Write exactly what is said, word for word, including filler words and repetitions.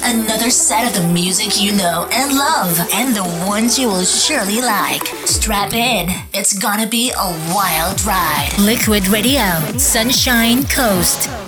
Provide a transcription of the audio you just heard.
Another set of the music you know and love, and the ones you will surely like. Strap in. It's gonna be a wild ride. Liquid Radio, Sunshine Coast.